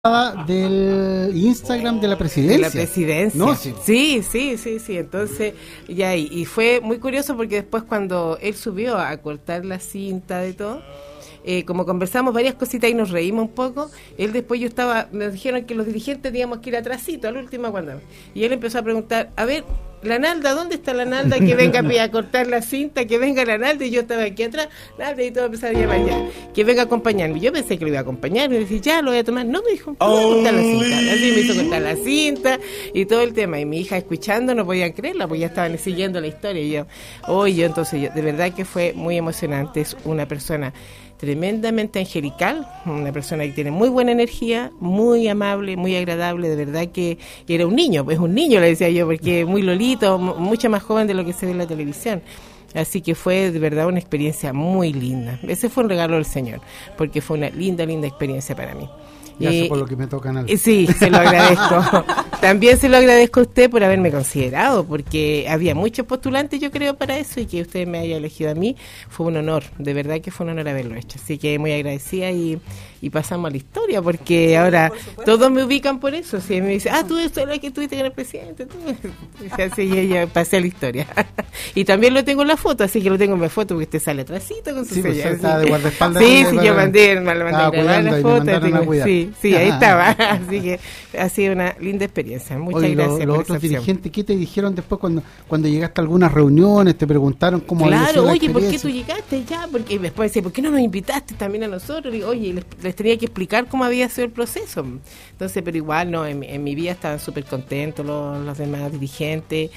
del Instagram de la presidencia. De la presidencia. ¿No? Sí. Entonces, ya, y fue muy curioso porque después cuando él subió a cortar la cinta de todo, como conversamos varias cositas y nos reímos un poco, él después nos dijeron que los dirigentes teníamos que ir atrásito, a la última cuando. Y él empezó a preguntar, a ver, la Nalda, ¿dónde está la Nalda? Que venga a cortar la cinta, que venga la Nalda, y yo estaba aquí atrás, Nalda, y todo empezaba a llamar ya, que venga a acompañarme. Yo pensé que lo iba a acompañar, y decía, ya, lo voy a tomar. No, me dijo, cortar la cinta. Así me hizo cortar la cinta, y todo el tema. Y mi hija escuchando, no podían creerla, porque ya estaban siguiendo la historia. Y yo, de verdad que fue muy emocionante. Es una persona tremendamente angelical, una persona que tiene muy buena energía, muy amable, muy agradable, de verdad que era un niño, pues un niño le decía yo, porque muy lolito, mucho más joven de lo que se ve en la televisión. Así que fue de verdad una experiencia muy linda. Ese fue un regalo del Señor, porque fue una linda experiencia para mí. Gracias por lo que me tocan al... Sí, se lo agradezco. También se lo agradezco a usted por haberme considerado, porque había muchos postulantes, yo creo, para eso, y que usted me haya elegido a mí fue un honor, de verdad que fue un honor haberlo hecho. Así que muy agradecida y pasamos a la historia, porque sí, ahora todos me ubican por eso. Sí, me dicen, tú eres la que estuviste con el presidente. Así ya pasé a la historia. Y también lo tengo en la foto, así que lo tengo en mi foto, porque usted sale atrásito con su sello. Pues estaba de guardaespaldas. Sí, yo mandé a grabar la foto. Sí, ahí estaba. Así que ha sido una linda experiencia. Muchas gracias. Los otros dirigentes, ¿qué te dijeron después cuando llegaste a algunas reuniones? ¿Te preguntaron cómo había sido la experiencia? ¿Por qué tú llegaste ya? Porque después decía, ¿por qué no nos invitaste también a nosotros? Digo, les tenía que explicar cómo había sido el proceso. Entonces, pero igual, no, en mi vida estaban súper contentos los demás dirigentes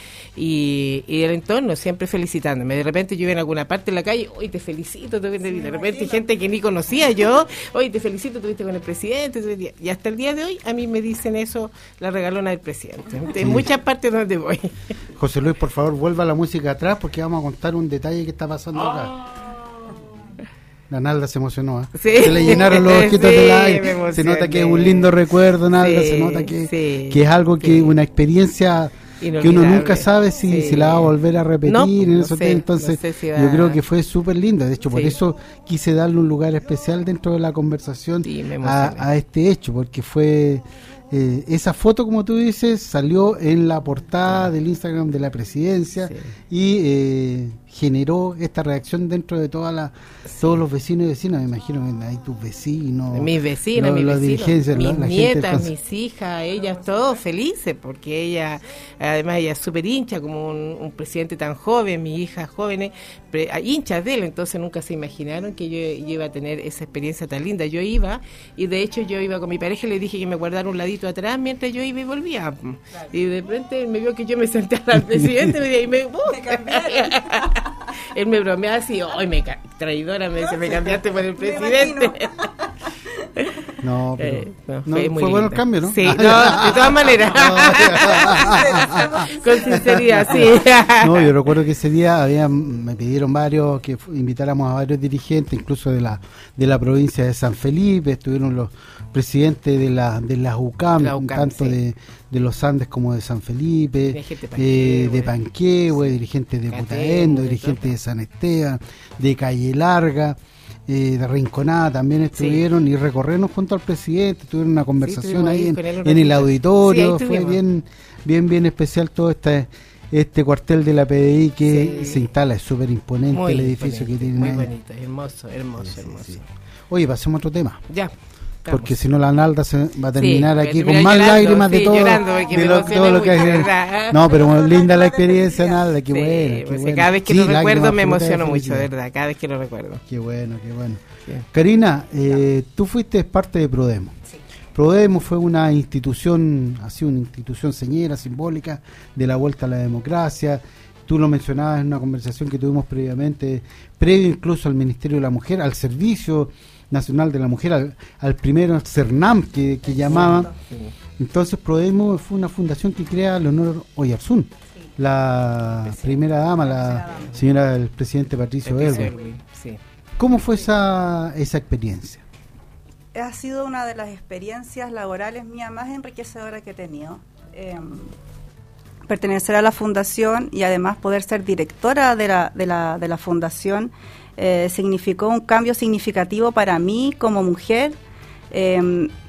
y el entorno, siempre felicitándome. De repente yo iba en alguna parte de la calle, hoy te felicito, de repente gente que ni conocía yo, hoy te felicito, estuviste con el presidente, y hasta el día de hoy a mí me dicen eso, la regalona del presidente, en muchas partes donde voy. José Luis, por favor, vuelva a la música atrás, porque vamos a contar un detalle que está pasando acá. La Nalda se emocionó, ¿eh? Sí. Se le llenaron los ojitos de lágrimas. Se nota que es un lindo recuerdo, Nalda, se nota que es algo que una experiencia que uno nunca sabe si la va a volver a repetir. Entonces yo creo que fue súper linda. De hecho, por eso quise darle un lugar especial dentro de la conversación a este hecho, porque fue... esa foto, como tú dices, salió en la portada del Instagram de la presidencia y generó esta reacción dentro de todos los vecinos y vecinas. Me imagino que hay tus vecinos, mis vecinos, mis la nietas, mis hijas, ellas todos felices, porque ella es súper hincha, como un presidente tan joven, mis hijas jóvenes, hinchas de él, entonces nunca se imaginaron que yo iba a tener esa experiencia tan linda. Yo iba, y de hecho yo iba con mi pareja y le dije que me guardara un ladito atrás mientras yo iba y volvía. Claro. Y de repente él me vio que yo me senté al presidente y me él me bromeaba así, traidora, me dice, me cambiaste por el presidente. No, pero fue bueno el cambio, ¿no? Sí, de todas maneras. Con sinceridad, sí. No, yo recuerdo que ese día me pidieron varios que invitáramos a varios dirigentes, incluso de la provincia de San Felipe. Estuvieron los presidentes de la UCAM, tanto de los Andes como de San Felipe, de Panquehue, dirigentes de Putaendo, dirigentes de San Esteban, de Calle Larga, de Rinconada también estuvieron, y recorrieron junto al presidente, tuvieron una conversación ahí en el auditorio. Fue bien especial todo este cuartel de la PDI que se instala. Es súper imponente el edificio que tiene. Muy bonito, hermoso. Sí. Oye, pasemos a otro tema. Ya. Porque si no la Nalda se va a terminar aquí con más lágrimas de todo lo que hay. No, pero linda la experiencia, Nalda, qué bueno. Qué bueno. Cada vez que lo recuerdo me emociono mucho, de verdad, cada vez que lo recuerdo. Qué bueno. Sí. Karina, tú fuiste parte de Prodemo. Sí. Prodemo fue una institución señera, simbólica de la vuelta a la democracia. Tú lo mencionabas en una conversación que tuvimos previo incluso al Ministerio de la Mujer, al Servicio Nacional de la Mujer, al primero CERNAM que llamaba. Entonces Prodemo fue una fundación que crea Leonor Oyarzún, la primera dama, la señora del presidente Patricio Aylwin. ¿Cómo fue esa experiencia? Ha sido una de las experiencias laborales mías más enriquecedoras que he tenido. Pertenecer a la fundación y además poder ser directora de la fundación significó un cambio significativo para mí como mujer,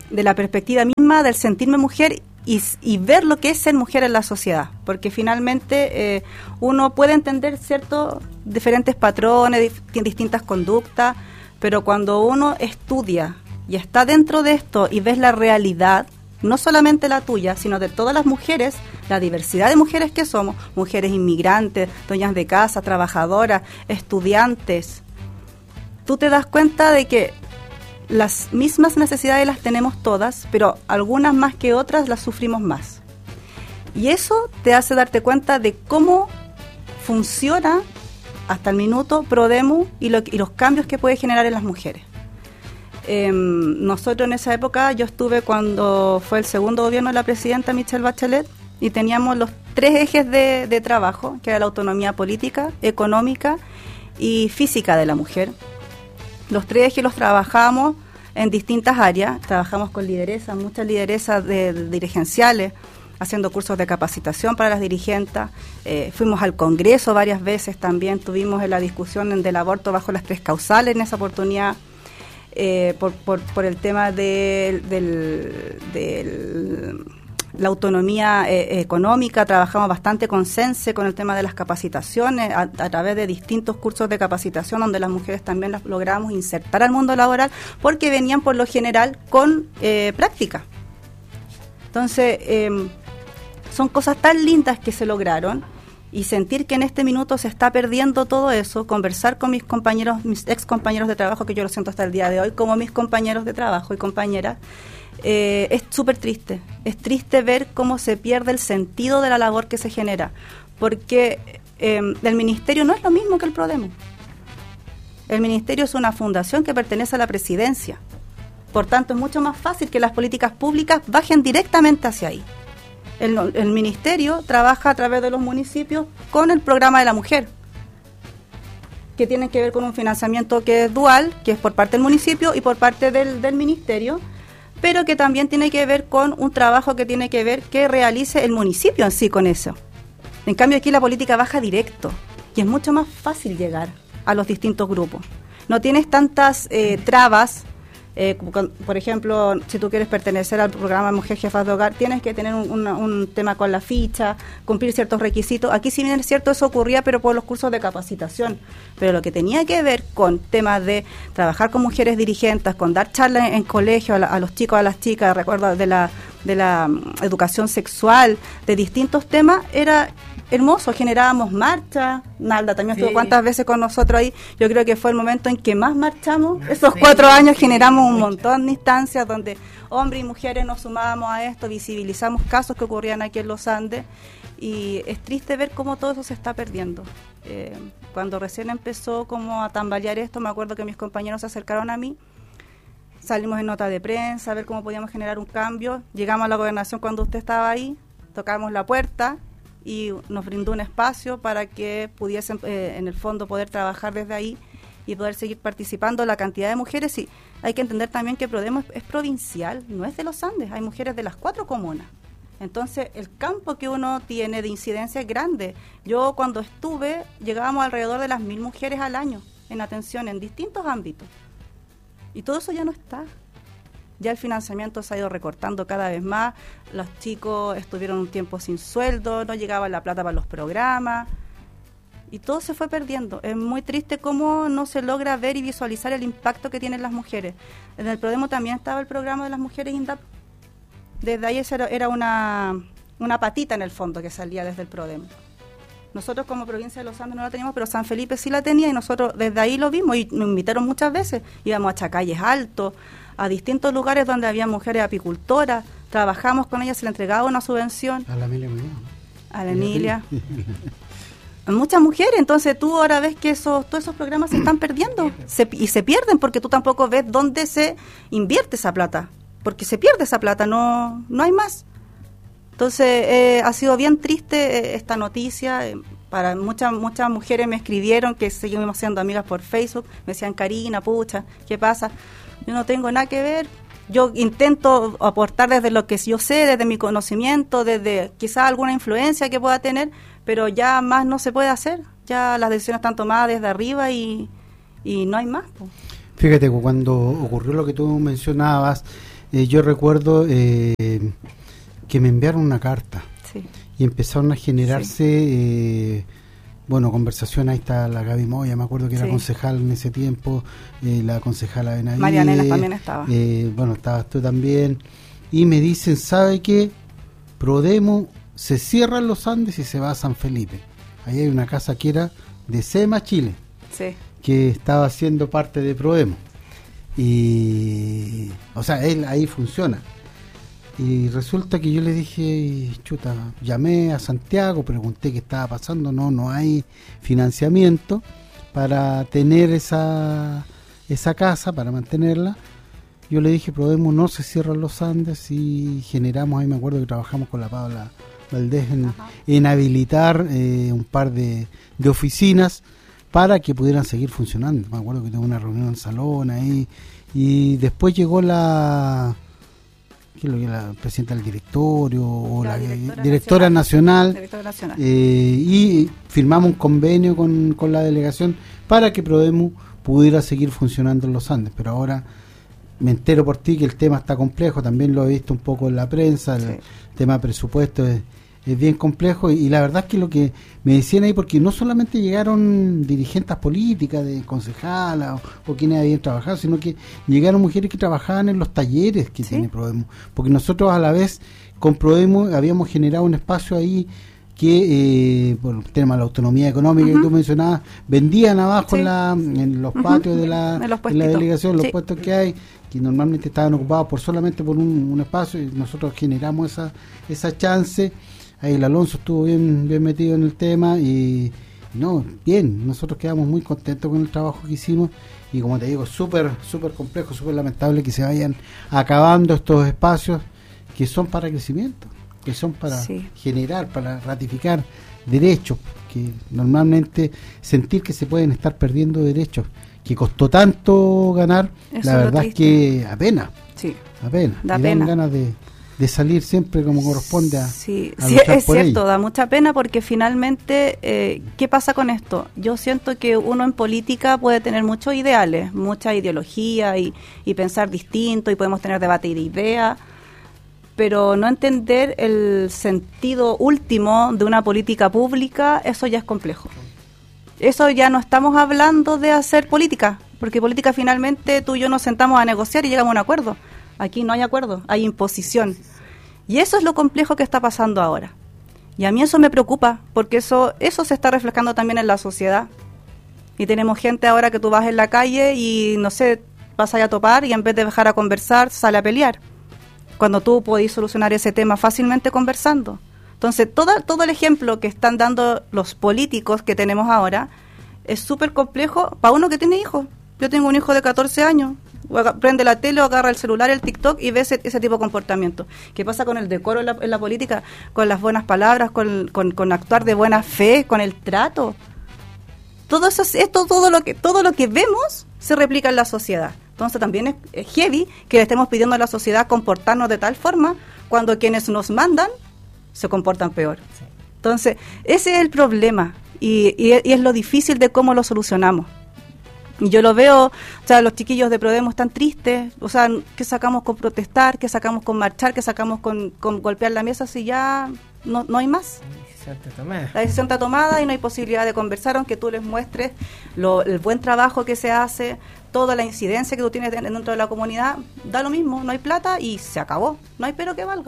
la perspectiva misma del sentirme mujer y ver lo que es ser mujer en la sociedad, porque finalmente uno puede entender diferentes patrones, distintas conductas, pero cuando uno estudia y está dentro de esto y ves la realidad, no solamente la tuya, sino de todas las mujeres, la diversidad de mujeres que somos, mujeres inmigrantes, dueñas de casa, trabajadoras, estudiantes, tú te das cuenta de que las mismas necesidades las tenemos todas, pero algunas más que otras las sufrimos más. Y eso te hace darte cuenta de cómo funciona hasta el minuto Prodemu y los cambios que puede generar en las mujeres. Nosotros en esa época, yo estuve cuando fue el segundo gobierno de la presidenta Michelle Bachelet y teníamos los 3 ejes de trabajo, que era la autonomía política, económica y física de la mujer. Los 3 ejes los trabajamos en distintas áreas, trabajamos con lideresas, muchas lideresas dirigenciales, haciendo cursos de capacitación para las dirigentes, fuimos al Congreso varias veces también, tuvimos la discusión del aborto bajo las 3 causales en esa oportunidad, por el tema de la autonomía económica, trabajamos bastante con CENSE, con el tema de las capacitaciones, a través de distintos cursos de capacitación donde las mujeres también las logramos insertar al mundo laboral, porque venían por lo general con práctica. Entonces, son cosas tan lindas que se lograron, y sentir que en este minuto se está perdiendo todo eso, conversar con mis compañeros, mis ex compañeros de trabajo, que yo lo siento hasta el día de hoy, como mis compañeros de trabajo y compañeras, es súper triste. Es triste ver cómo se pierde el sentido de la labor que se genera, porque el ministerio no es lo mismo que el Prodemu. El ministerio es una fundación que pertenece a la presidencia. Por tanto, es mucho más fácil que las políticas públicas bajen directamente hacia ahí. El ministerio trabaja a través de los municipios con el programa de la mujer, que tiene que ver con un financiamiento que es dual, que es por parte del municipio y por parte del ministerio, pero que también tiene que ver con un trabajo que tiene que ver que realice el municipio en sí con eso. En cambio, aquí la política baja directo y es mucho más fácil llegar a los distintos grupos. No tienes tantas trabas. Por ejemplo, si tú quieres pertenecer al programa Mujer Jefas de Hogar, tienes que tener un tema con la ficha, cumplir ciertos requisitos. Aquí, si bien es cierto, eso ocurría, pero por los cursos de capacitación. Pero lo que tenía que ver con temas de trabajar con mujeres dirigentes, con dar charlas en colegio a los chicos, a las chicas, recuerdo de la educación sexual, de distintos temas, era hermoso. Generábamos marchas. Nalda también estuvo cuántas veces con nosotros ahí. Yo creo que fue el momento en que más marchamos. Esos 4 años generamos un montón de instancias donde hombres y mujeres nos sumábamos a esto, visibilizamos casos que ocurrían aquí en los Andes, y es triste ver cómo todo eso se está perdiendo. Cuando recién empezó como a tambalear esto, me acuerdo que mis compañeros se acercaron a mí, salimos en nota de prensa a ver cómo podíamos generar un cambio. Llegamos a la gobernación cuando usted estaba ahí, tocamos la puerta y nos brindó un espacio para que pudiesen, en el fondo, poder trabajar desde ahí y poder seguir participando la cantidad de mujeres. Y hay que entender también que Prodemu es provincial, no es de los Andes, hay mujeres de las 4 comunas. Entonces, el campo que uno tiene de incidencia es grande. Yo cuando estuve, llegábamos alrededor de las 1000 mujeres al año en atención en distintos ámbitos. Y todo eso ya no está. Ya el financiamiento se ha ido recortando cada vez más, los chicos estuvieron un tiempo sin sueldo, no llegaba la plata para los programas y todo se fue perdiendo. Es muy triste cómo no se logra ver y visualizar el impacto que tienen las mujeres. En el Prodemu también estaba el programa de las mujeres INDAP. Desde ahí era una patita en el fondo que salía desde el Prodemu. Nosotros como provincia de Los Andes no la teníamos, pero San Felipe sí la tenía y nosotros desde ahí lo vimos y nos invitaron muchas veces. Íbamos a Chacalles Altos, a distintos lugares donde había mujeres apicultoras, trabajamos con ellas, se le entregaba una subvención. A la Emilia Muñoz. A la Emilia. Muchas mujeres, entonces tú ahora ves que todos esos programas se están perdiendo y se pierden porque tú tampoco ves dónde se invierte esa plata, porque se pierde esa plata, no hay más. Entonces ha sido bien triste esta noticia. Para muchas mujeres me escribieron que seguimos siendo amigas por Facebook, me decían, Karina, pucha, ¿qué pasa? Yo no tengo nada que ver, yo intento aportar desde lo que yo sé, desde mi conocimiento, desde quizás alguna influencia que pueda tener, pero ya más no se puede hacer, ya las decisiones están tomadas desde arriba y no hay más. Fíjate, cuando ocurrió lo que tú mencionabas, yo recuerdo que me enviaron una carta y empezaron a generarse conversación. Ahí está la Gaby Moya, me acuerdo que era concejal en ese tiempo, la concejala Benavides, Marianela también estaba, estabas tú también, y me dicen, ¿sabe qué? Prodemo se cierra en los Andes y se va a San Felipe. Ahí hay una casa que era de SEMA Chile, que estaba siendo parte de Prodemo, y él ahí funciona. Y resulta que yo le dije, llamé a Santiago, pregunté qué estaba pasando, no hay financiamiento para tener esa casa, para mantenerla. Yo le dije, Prodemo no se cierran los Andes, y generamos, ahí me acuerdo que trabajamos con la Paula Valdés en habilitar un par de oficinas para que pudieran seguir funcionando. Me acuerdo que tuve una reunión en salón ahí, y después llegó la presidenta del directorio o la directora nacional. Y firmamos un convenio con la delegación para que Prodemo pudiera seguir funcionando en los Andes. Pero ahora me entero por ti que el tema está complejo, también lo he visto un poco en la prensa, el tema presupuesto es bien complejo, y la verdad es que lo que me decían ahí, porque no solamente llegaron dirigentes políticas, de concejalas o quienes habían trabajado, sino que llegaron mujeres que trabajaban en los talleres que tiene Prodemo, porque nosotros a la vez con Prodemo habíamos generado un espacio ahí que, por el tema de la autonomía económica que tú mencionabas, vendían abajo en los patios de la delegación, los puestos que hay, que normalmente estaban ocupados solamente por un espacio, y nosotros generamos esa chance. Ahí el Alonso estuvo bien metido en el tema, y nosotros quedamos muy contentos con el trabajo que hicimos, y como te digo, súper complejo, súper lamentable que se vayan acabando estos espacios que son para crecimiento, que son para generar, para ratificar derechos, que normalmente sentir que se pueden estar perdiendo derechos que costó tanto ganar. Eso, la verdad es que apenas da pena. Ganas de salir siempre como corresponde a luchar es por cierto, ello. Da mucha pena, porque finalmente ¿qué pasa con esto? Yo siento que uno en política puede tener muchos ideales, mucha ideología y pensar distinto, y podemos tener debate de ideas, pero no entender el sentido último de una política pública, eso ya es complejo. Eso ya no estamos hablando de hacer política, porque política finalmente tú y yo nos sentamos a negociar y llegamos a un acuerdo. Aquí no hay acuerdo, hay imposición. Y eso es lo complejo que está pasando ahora. Y a mí eso me preocupa, porque eso se está reflejando también en la sociedad. Y tenemos gente ahora que tú vas en la calle y, vas a topar, y en vez de dejar a conversar, sale a pelear. Cuando tú podés solucionar ese tema fácilmente conversando. Entonces, todo el ejemplo que están dando los políticos que tenemos ahora es súper complejo para uno que tiene hijos. Yo tengo un hijo de 14 años. Prende la tele, o agarra el celular, el TikTok, y ve ese tipo de comportamiento. ¿Qué pasa con el decoro en la política? Con las buenas palabras, con actuar de buena fe, con el trato. Todo eso, todo lo que vemos se replica en la sociedad. Entonces también es heavy que le estemos pidiendo a la sociedad comportarnos de tal forma cuando quienes nos mandan se comportan peor. Entonces ese es el problema, y es lo difícil de cómo lo solucionamos. Y yo lo veo, los chiquillos de Prodemo están tristes, ¿qué sacamos con protestar? ¿Qué sacamos con marchar? ¿Qué sacamos con golpear la mesa si ya no hay más? La decisión está tomada y no hay posibilidad de conversar, aunque tú les muestres el buen trabajo que se hace, toda la incidencia que tú tienes dentro de la comunidad, da lo mismo, no hay plata y se acabó, no hay pero que valga.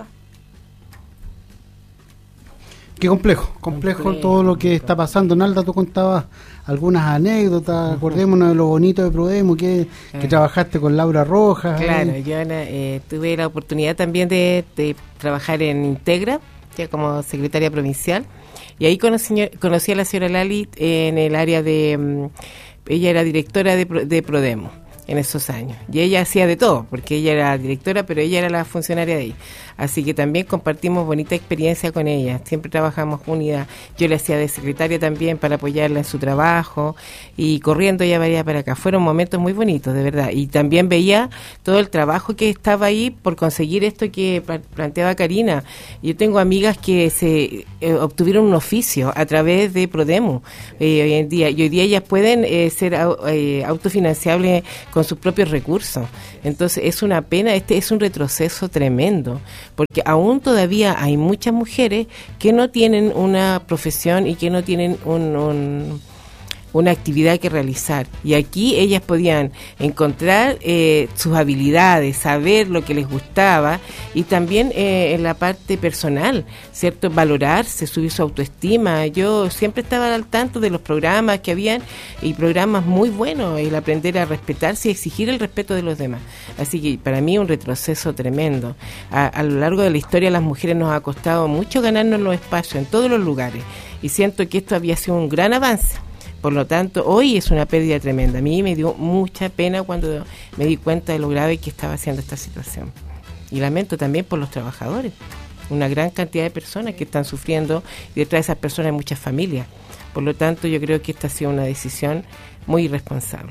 Qué complejo todo lo que está pasando. Nalda, tú contabas algunas anécdotas, acordémonos de lo bonito de Prodemo, que trabajaste con Laura Rojas. Claro, yo tuve la oportunidad también de trabajar en Integra, ya como secretaria provincial, y ahí conocí a la señora Lali en el área de... ella era directora de Prodemo en esos años, y ella hacía de todo, porque ella era directora, pero ella era la funcionaria de ahí, así que también compartimos bonita experiencia con ella, siempre trabajamos unida. Yo le hacía de secretaria también para apoyarla en su trabajo, y corriendo ella venía para acá. Fueron momentos muy bonitos, de verdad, y también veía todo el trabajo que estaba ahí por conseguir esto que planteaba Karina. Yo tengo amigas que se obtuvieron un oficio a través de Prodemo hoy en día, y hoy día ellas pueden ser autofinanciables con sus propios recursos. Entonces es una pena, este es un retroceso tremendo, porque aún todavía hay muchas mujeres que no tienen una profesión y que no tienen una actividad que realizar, y aquí ellas podían encontrar sus habilidades, saber lo que les gustaba, y también en la parte personal, ¿cierto? Valorarse, subir su autoestima. Yo siempre estaba al tanto de los programas que habían, y programas muy buenos, el aprender a respetarse y exigir el respeto de los demás. Así que para mí un retroceso tremendo. A lo largo de la historia, a las mujeres nos ha costado mucho ganarnos los espacios en todos los lugares, y siento que esto había sido un gran avance. Por lo tanto, hoy es una pérdida tremenda. A mí me dio mucha pena cuando me di cuenta de lo grave que estaba haciendo esta situación. Y lamento también por los trabajadores. Una gran cantidad de personas que están sufriendo, y detrás de esas personas hay muchas familias. Por lo tanto, yo creo que esta ha sido una decisión muy irresponsable.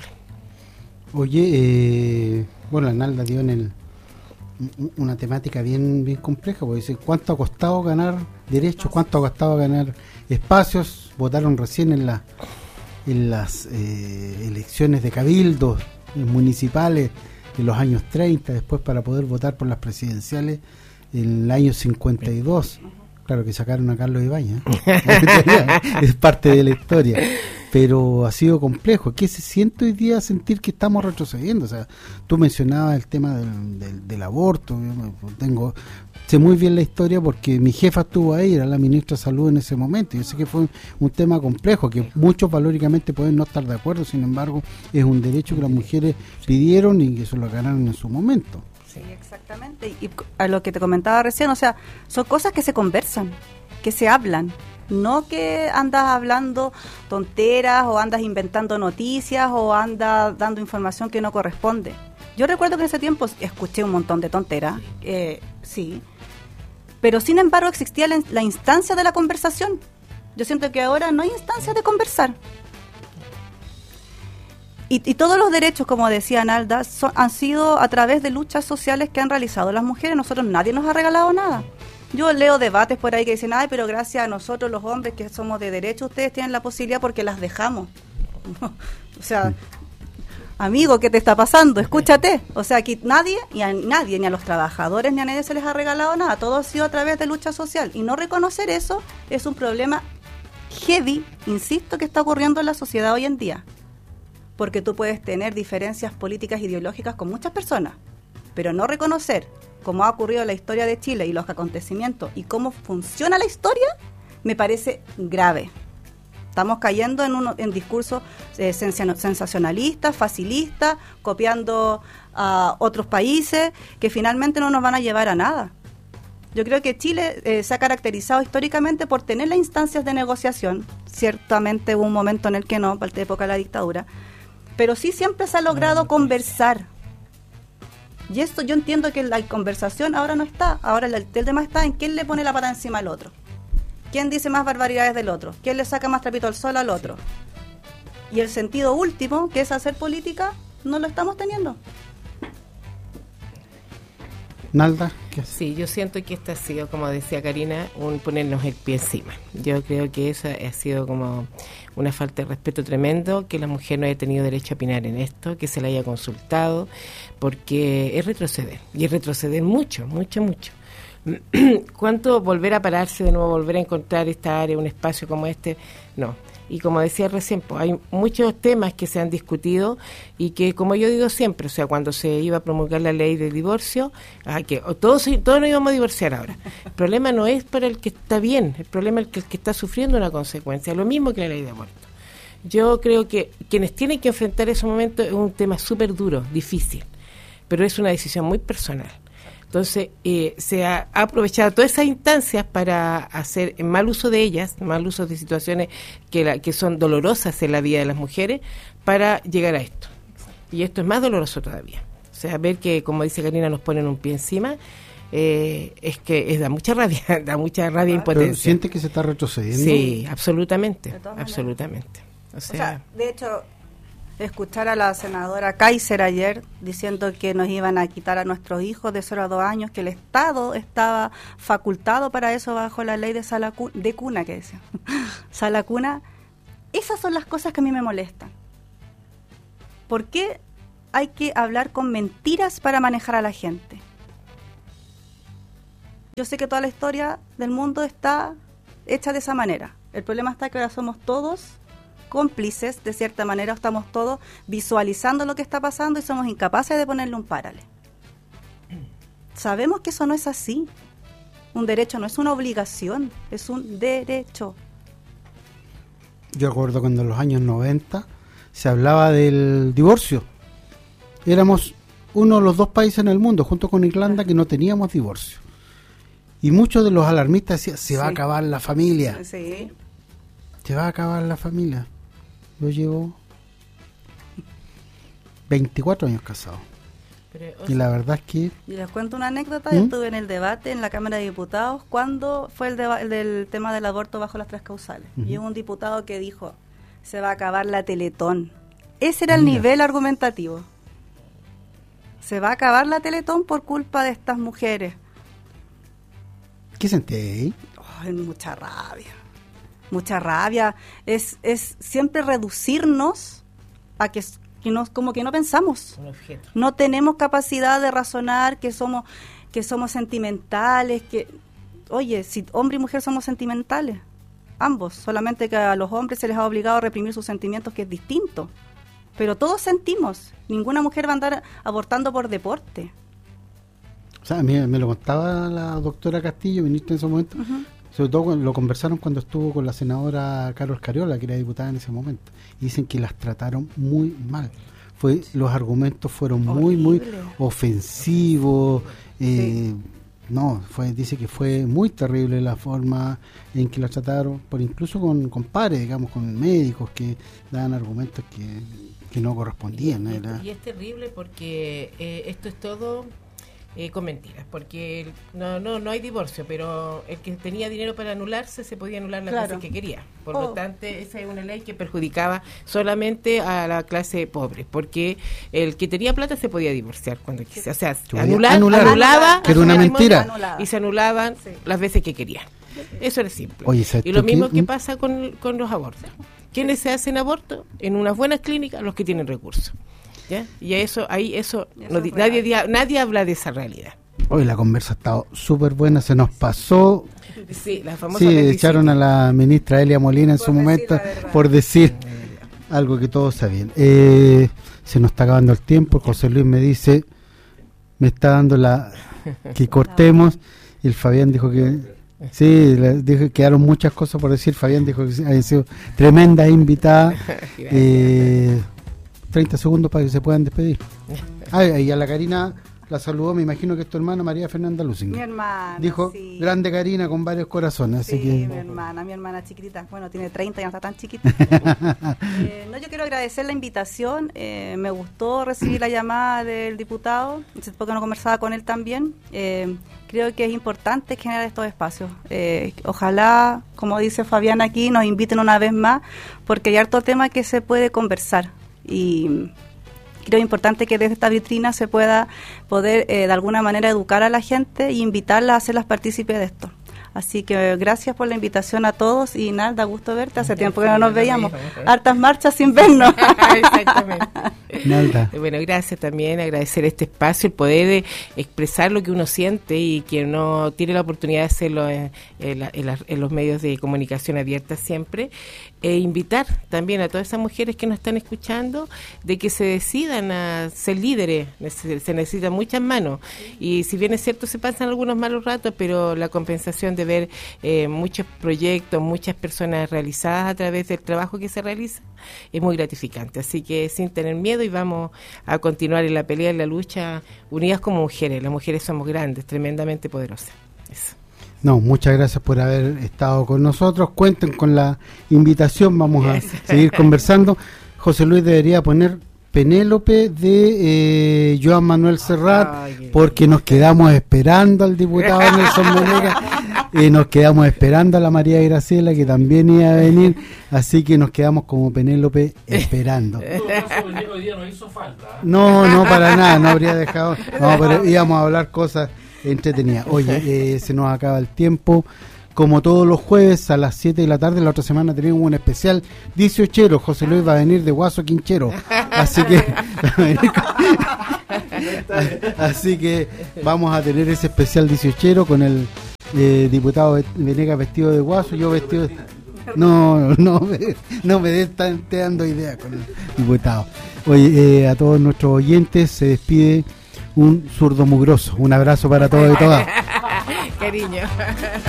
Oye, bueno, Arnalda dio en una temática bien compleja, porque dice, ¿cuánto ha costado ganar derechos? ¿Cuánto ha costado ganar espacios? Votaron recién en las elecciones de cabildos municipales en los años 30, después para poder votar por las presidenciales en el año 52. Claro que sacaron a Carlos Ibáñez, es parte de la historia, pero ha sido complejo. ¿Qué se siente hoy día sentir que estamos retrocediendo? O sea, tú mencionabas el tema del aborto. Sé muy bien la historia porque mi jefa estuvo ahí, era la ministra de Salud en ese momento. Yo sé que fue un tema complejo, que muchos valóricamente pueden no estar de acuerdo, sin embargo, es un derecho que las mujeres pidieron y que eso lo ganaron en su momento. Sí, exactamente. Y a lo que te comentaba recién, o sea, son cosas que se conversan, que se hablan. No que andas hablando tonteras o andas inventando noticias o andas dando información que no corresponde. Yo recuerdo que en ese tiempo escuché un montón de tonteras, sí, pero sin embargo existía la instancia de la conversación. Yo siento que ahora no hay instancia de conversar. Y todos los derechos, como decía Arnalda, han sido a través de luchas sociales que han realizado las mujeres. Nosotros, nadie nos ha regalado nada. Yo leo debates por ahí que dicen, ay, pero gracias a nosotros los hombres que somos de derecho, ustedes tienen la posibilidad porque las dejamos. O sea, amigo, ¿qué te está pasando? Escúchate. O sea, aquí nadie, ni a los trabajadores, ni a nadie se les ha regalado nada. Todo ha sido a través de lucha social. Y no reconocer eso es un problema heavy, insisto, que está ocurriendo en la sociedad hoy en día. Porque tú puedes tener diferencias políticas ideológicas con muchas personas, pero no reconocer cómo ha ocurrido en la historia de Chile y los acontecimientos y cómo funciona la historia, me parece grave. Estamos cayendo en discursos sensacionalistas, facilistas, copiando a otros países que finalmente no nos van a llevar a nada. Yo creo que Chile se ha caracterizado históricamente por tener las instancias de negociación. Ciertamente hubo un momento en el que no, para la época de la dictadura, pero sí siempre se ha logrado conversar. Y esto yo entiendo que la conversación ahora no está. Ahora el tema está en quién le pone la pata encima al otro. ¿Quién dice más barbaridades del otro? ¿Quién le saca más trapito al sol al otro? Y el sentido último, que es hacer política, no lo estamos teniendo. Nalda, sí, yo siento que esta ha sido, como decía Karina, un ponernos el pie encima. Yo creo que esa ha sido como una falta de respeto tremendo, que la mujer no haya tenido derecho a opinar en esto, que se la haya consultado, porque es retroceder, y es retroceder mucho. ¿Cuánto volver a pararse de nuevo, volver a encontrar esta área, un espacio como este? No. Y como decía recién, pues hay muchos temas que se han discutido y que, como yo digo siempre, o sea, cuando se iba a promulgar la ley de divorcio, que todos nos íbamos a divorciar ahora. El problema no es para el que está bien, el problema es el que está sufriendo una consecuencia, lo mismo que la ley de aborto. Yo creo que quienes tienen que enfrentar ese momento es un tema súper duro, difícil, pero es una decisión muy personal. Entonces, se ha aprovechado todas esas instancias para hacer mal uso de ellas, mal uso de situaciones que son dolorosas en la vida de las mujeres, para llegar a esto. Y esto es más doloroso todavía. O sea, ver que, como dice Karina, nos ponen un pie encima, es que da mucha rabia, e impotencia. ¿Pero siente que se está retrocediendo? Sí, absolutamente. O sea, de hecho, escuchar a la senadora Kaiser ayer diciendo que nos iban a quitar a nuestros hijos de 0 a 2 años, que el Estado estaba facultado para eso bajo la ley de cuna, que decía, sala cuna. Esas son las cosas que a mí me molestan. ¿Por qué hay que hablar con mentiras para manejar a la gente. Yo sé que toda la historia del mundo está hecha de esa manera. El problema está que ahora somos todos cómplices, de cierta manera, estamos todos visualizando lo que está pasando y somos incapaces de ponerle un párale. Sabemos que eso no es así. Un derecho no es una obligación, es un derecho. Yo recuerdo cuando en los años 90 se hablaba del divorcio. Éramos uno de los 2 países en el mundo, junto con Irlanda, que no teníamos divorcio. Y muchos de los alarmistas decían, se va a acabar la familia. Sí. Se va a acabar la familia. Yo llevo 24 años casado. Y la verdad es que... Y les cuento una anécdota. Yo estuve en el debate en la Cámara de Diputados cuando fue el del tema del aborto bajo las 3 causales. Y hubo un diputado que dijo, se va a acabar la Teletón. Ese era el nivel argumentativo. Se va a acabar la Teletón por culpa de estas mujeres. ¿Qué sentí ahí? Oh, mucha rabia. Mucha rabia. Es siempre reducirnos a que como que no pensamos. Un objeto. No tenemos capacidad de razonar, que somos sentimentales, oye, si hombre y mujer somos sentimentales, ambos, solamente que a los hombres se les ha obligado a reprimir sus sentimientos, que es distinto. Pero todos sentimos. Ninguna mujer va a andar abortando por deporte. O sea, a mí me lo contaba la doctora Castillo, ministra en ese momento, sobre todo lo conversaron cuando estuvo con la senadora Carol Cariola, que era diputada en ese momento, y dicen que las trataron muy mal. Los argumentos fueron muy ofensivos. Dice que fue muy terrible la forma en que las trataron, incluso con pares, digamos, con médicos que daban argumentos que no correspondían. Y es terrible porque esto es todo con mentiras, porque no hay divorcio, pero el que tenía dinero para anularse se podía anular las veces que quería. Por lo tanto, esa es una ley que perjudicaba solamente a la clase pobre, porque el que tenía plata se podía divorciar cuando quisiera. O sea, anulaba, que era una mentira, y se anulaban las veces que querían. Eso era simple. Oye, y lo mismo que pasa con los abortos. ¿Quiénes se hacen aborto? En unas buenas clínicas, los que tienen recursos. ¿Ya? Y nadie habla de esa realidad. Hoy la conversa ha estado súper buena, se nos pasó. Sí, la famosa echaron a la ministra Elia Molina en su momento por decir algo que todos sabían. Se nos está acabando el tiempo. José Luis me dice, me está dando que cortemos, y el Fabián dijo que dijo que quedaron muchas cosas por decir. Fabián dijo que había sido tremenda invitada. 30 segundos para que se puedan despedir. Y a la Karina la saludó, me imagino que es tu hermana María Fernanda Lusinga. Mi hermana. Dijo, grande Karina con varios corazones. Así que... mi hermana chiquitita. Bueno, tiene 30, ya no está tan chiquita. Yo quiero agradecer la invitación. Me gustó recibir la llamada del diputado, porque no conversaba con él también. Creo que es importante generar estos espacios. Ojalá, como dice Fabián aquí, nos inviten una vez más, porque hay harto tema que se puede conversar. Y creo importante que desde esta vitrina se pueda poder de alguna manera educar a la gente e invitarla a hacerlas partícipes de esto. Así que gracias por la invitación a todos y nada, da gusto verte. Hace tiempo que no nos veíamos. Hartas marchas sin vernos. Exactamente. Bueno, gracias también, agradecer este espacio, el poder expresar lo que uno siente y que uno tiene la oportunidad de hacerlo en los medios de comunicación abierta siempre. Invitar también a todas esas mujeres que nos están escuchando de que se decidan a ser líderes. Se necesitan muchas manos y si bien es cierto se pasan algunos malos ratos, pero la compensación de ver muchos proyectos, muchas personas realizadas a través del trabajo que se realiza es muy gratificante. Así que sin tener miedo y vamos a continuar en la pelea, en la lucha, unidas como mujeres. Las mujeres somos grandes, tremendamente poderosas. Eso. No, muchas gracias por haber estado con nosotros. Cuenten con la invitación, vamos a seguir conversando. José Luis debería poner Penélope de Joan Manuel Serrat, porque nos quedamos esperando al diputado Nelson Venegas, nos quedamos esperando a la María Graciela, que también iba a venir, así que nos quedamos como Penélope esperando. Hoy día no hizo falta. No, para nada, no habría dejado, pero íbamos a hablar cosas entretenidas. Oye, se nos acaba el tiempo. como todos los jueves a las 7 de la tarde. La otra semana tenemos un especial 18. José Luis va a venir de Guaso Quinchero, así que vamos a tener ese especial 18 con el diputado Venegas vestido de Guaso, yo vestido de... No me esté dando idea con el diputado. Oye, a todos nuestros oyentes se despide un zurdo mugroso. Un abrazo para todos y todas. Cariño.